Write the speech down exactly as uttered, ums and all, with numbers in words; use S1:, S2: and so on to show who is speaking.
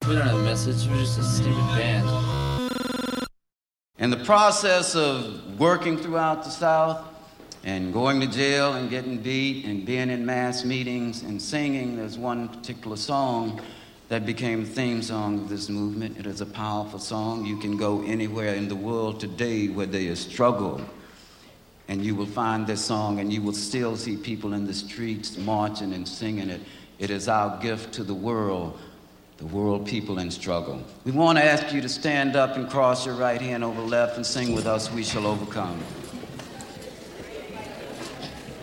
S1: We don't have a message, we're just a stupid band.
S2: In the process of working throughout the South and going to jail and getting beat and being in mass meetings and singing, there's one particular song that became the theme song of this movement. It is a powerful song. You can go anywhere in the world today where there is struggle, and you will find this song, and you will still see people in the streets marching and singing it. It is our gift to the world, the world people in struggle. We want to ask you to stand up and cross your right hand over left and sing with us, "We Shall Overcome."